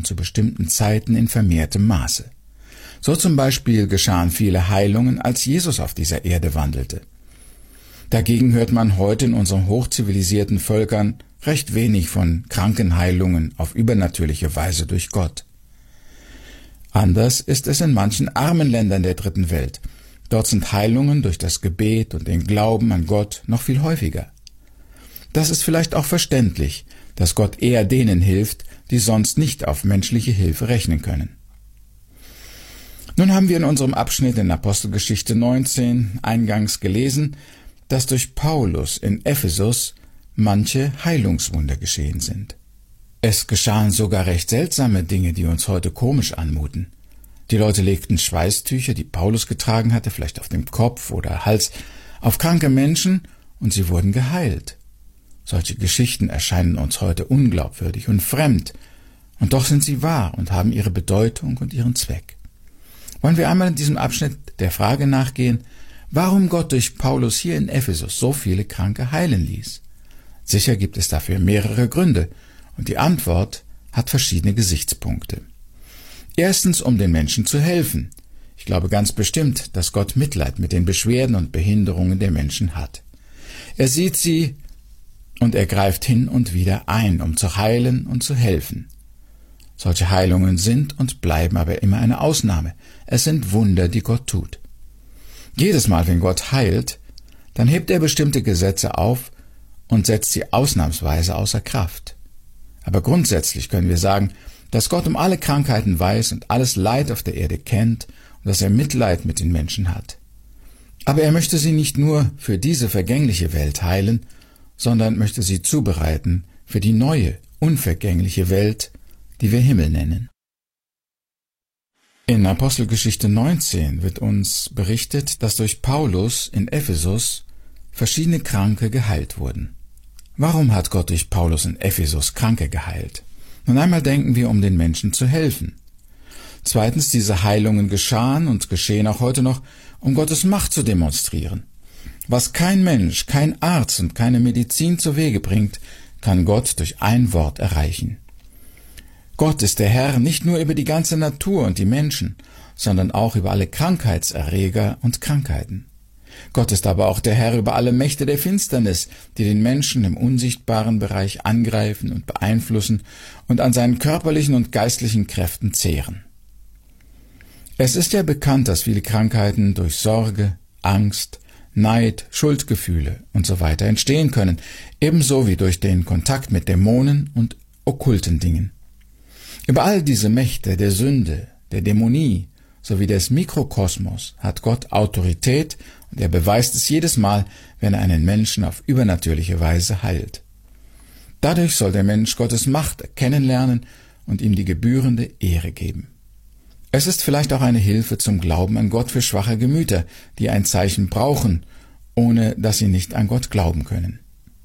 und zu bestimmten Zeiten in vermehrtem Maße. So zum Beispiel geschahen viele Heilungen, als Jesus auf dieser Erde wandelte. Dagegen hört man heute in unseren hochzivilisierten Völkern recht wenig von Krankenheilungen auf übernatürliche Weise durch Gott. Anders ist es in manchen armen Ländern der dritten Welt. Dort sind Heilungen durch das Gebet und den Glauben an Gott noch viel häufiger. Das ist vielleicht auch verständlich, dass Gott eher denen hilft, die sonst nicht auf menschliche Hilfe rechnen können. Nun haben wir in unserem Abschnitt in Apostelgeschichte 19 eingangs gelesen, dass durch Paulus in Ephesus manche Heilungswunder geschehen sind. Es geschahen sogar recht seltsame Dinge, die uns heute komisch anmuten. Die Leute legten Schweißtücher, die Paulus getragen hatte, vielleicht auf dem Kopf oder Hals, auf kranke Menschen und sie wurden geheilt. Solche Geschichten erscheinen uns heute unglaubwürdig und fremd, und doch sind sie wahr und haben ihre Bedeutung und ihren Zweck. Wollen wir einmal in diesem Abschnitt der Frage nachgehen, warum Gott durch Paulus hier in Ephesus so viele Kranke heilen ließ? Sicher gibt es dafür mehrere Gründe, und die Antwort hat verschiedene Gesichtspunkte. Erstens, um den Menschen zu helfen. Ich glaube ganz bestimmt, dass Gott Mitleid mit den Beschwerden und Behinderungen der Menschen hat. Er sieht sie und er greift hin und wieder ein, um zu heilen und zu helfen. Solche Heilungen sind und bleiben aber immer eine Ausnahme. Es sind Wunder, die Gott tut. Jedes Mal, wenn Gott heilt, dann hebt er bestimmte Gesetze auf und setzt sie ausnahmsweise außer Kraft. Aber grundsätzlich können wir sagen, dass Gott um alle Krankheiten weiß und alles Leid auf der Erde kennt und dass er Mitleid mit den Menschen hat. Aber er möchte sie nicht nur für diese vergängliche Welt heilen, sondern möchte sie zubereiten für die neue, unvergängliche Welt, die wir Himmel nennen. In Apostelgeschichte 19 wird uns berichtet, dass durch Paulus in Ephesus verschiedene Kranke geheilt wurden. Warum hat Gott durch Paulus in Ephesus Kranke geheilt? Nun einmal denken wir, um den Menschen zu helfen. Zweitens, diese Heilungen geschahen und geschehen auch heute noch, um Gottes Macht zu demonstrieren. Was kein Mensch, kein Arzt und keine Medizin zu Wege bringt, kann Gott durch ein Wort erreichen. Gott ist der Herr nicht nur über die ganze Natur und die Menschen, sondern auch über alle Krankheitserreger und Krankheiten. Gott ist aber auch der Herr über alle Mächte der Finsternis, die den Menschen im unsichtbaren Bereich angreifen und beeinflussen und an seinen körperlichen und geistlichen Kräften zehren. Es ist ja bekannt, dass viele Krankheiten durch Sorge, Angst, Neid, Schuldgefühle usw. entstehen können, ebenso wie durch den Kontakt mit Dämonen und okkulten Dingen. Über all diese Mächte der Sünde, der Dämonie sowie des Mikrokosmos hat Gott Autorität und er beweist es jedes Mal, wenn er einen Menschen auf übernatürliche Weise heilt. Dadurch soll der Mensch Gottes Macht kennenlernen und ihm die gebührende Ehre geben. Es ist vielleicht auch eine Hilfe zum Glauben an Gott für schwache Gemüter, die ein Zeichen brauchen, ohne dass sie nicht an Gott glauben können.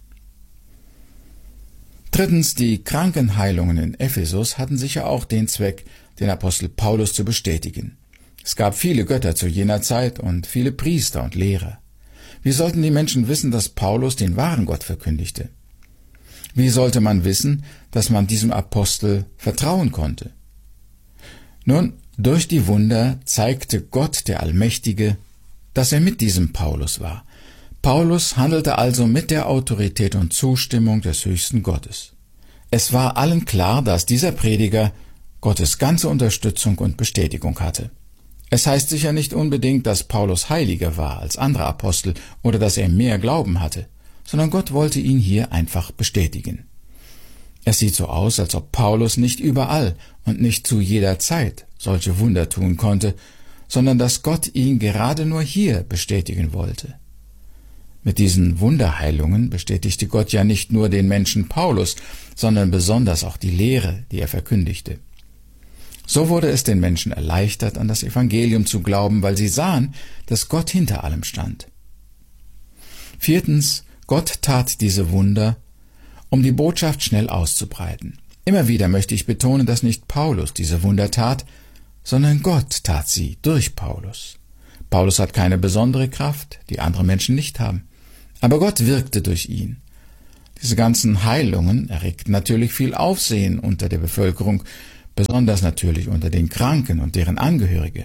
Drittens, die Krankenheilungen in Ephesus hatten sicher auch den Zweck, den Apostel Paulus zu bestätigen. Es gab viele Götter zu jener Zeit und viele Priester und Lehrer. Wie sollten die Menschen wissen, dass Paulus den wahren Gott verkündigte? Wie sollte man wissen, dass man diesem Apostel vertrauen konnte? Nun, durch die Wunder zeigte Gott, der Allmächtige, dass er mit diesem Paulus war. Paulus handelte also mit der Autorität und Zustimmung des höchsten Gottes. Es war allen klar, dass dieser Prediger Gottes ganze Unterstützung und Bestätigung hatte. Es heißt sicher nicht unbedingt, dass Paulus heiliger war als andere Apostel oder dass er mehr Glauben hatte, sondern Gott wollte ihn hier einfach bestätigen. Es sieht so aus, als ob Paulus nicht überall und nicht zu jeder Zeit solche Wunder tun konnte, sondern dass Gott ihn gerade nur hier bestätigen wollte. Mit diesen Wunderheilungen bestätigte Gott ja nicht nur den Menschen Paulus, sondern besonders auch die Lehre, die er verkündigte. So wurde es den Menschen erleichtert, an das Evangelium zu glauben, weil sie sahen, dass Gott hinter allem stand. Viertens, Gott tat diese Wunder, um die Botschaft schnell auszubreiten. Immer wieder möchte ich betonen, dass nicht Paulus diese Wunder tat, sondern Gott tat sie durch Paulus. Paulus hat keine besondere Kraft, die andere Menschen nicht haben. Aber Gott wirkte durch ihn. Diese ganzen Heilungen erregten natürlich viel Aufsehen unter der Bevölkerung. besonders natürlich unter den Kranken und deren Angehörige.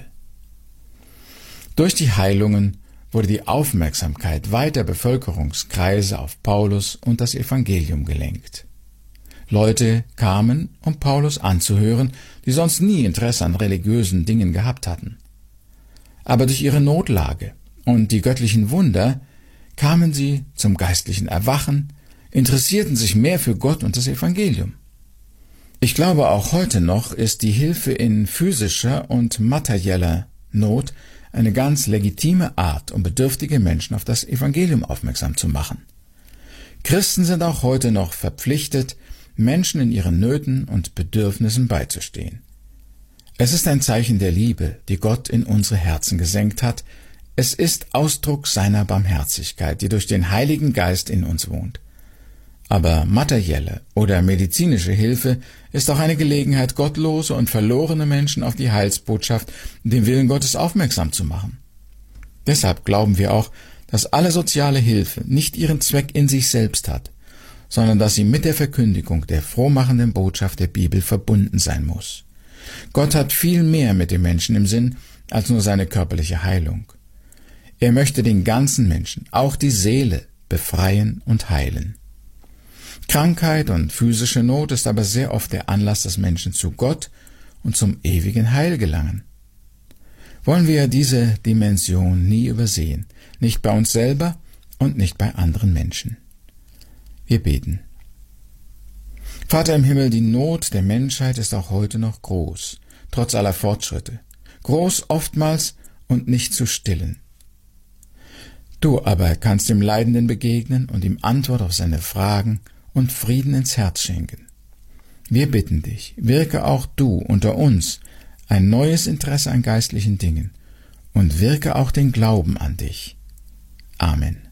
Durch die Heilungen wurde die Aufmerksamkeit weiter Bevölkerungskreise auf Paulus und das Evangelium gelenkt. Leute kamen, um Paulus anzuhören, die sonst nie Interesse an religiösen Dingen gehabt hatten. Aber durch ihre Notlage und die göttlichen Wunder kamen sie zum geistlichen Erwachen, interessierten sich mehr für Gott und das Evangelium. Ich glaube, auch heute noch ist die Hilfe in physischer und materieller Not eine ganz legitime Art, um bedürftige Menschen auf das Evangelium aufmerksam zu machen. Christen sind auch heute noch verpflichtet, Menschen in ihren Nöten und Bedürfnissen beizustehen. Es ist ein Zeichen der Liebe, die Gott in unsere Herzen gesenkt hat. Es ist Ausdruck seiner Barmherzigkeit, die durch den Heiligen Geist in uns wohnt. Aber materielle oder medizinische Hilfe ist auch eine Gelegenheit, gottlose und verlorene Menschen auf die Heilsbotschaft, den Willen Gottes aufmerksam zu machen. Deshalb glauben wir auch, dass alle soziale Hilfe nicht ihren Zweck in sich selbst hat, sondern dass sie mit der Verkündigung der frohmachenden Botschaft der Bibel verbunden sein muss. Gott hat viel mehr mit dem Menschen im Sinn als nur seine körperliche Heilung. Er möchte den ganzen Menschen, auch die Seele, befreien und heilen. Krankheit und physische Not ist aber sehr oft der Anlass, dass Menschen zu Gott und zum ewigen Heil gelangen. Wollen wir diese Dimension nie übersehen, nicht bei uns selber und nicht bei anderen Menschen. Wir beten. Vater im Himmel, die Not der Menschheit ist auch heute noch groß, trotz aller Fortschritte. Groß oftmals und nicht zu stillen. Du aber kannst dem Leidenden begegnen und ihm Antwort auf seine Fragen und Frieden ins Herz schenken. Wir bitten dich, wirke auch du unter uns ein neues Interesse an geistlichen Dingen und wirke auch den Glauben an dich. Amen.